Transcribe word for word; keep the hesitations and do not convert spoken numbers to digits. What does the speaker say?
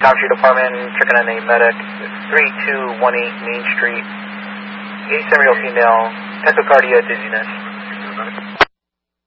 Coventry Department, checking on a medic, three two one eight Main Street, eighty-seven year old female, tachycardia, dizziness.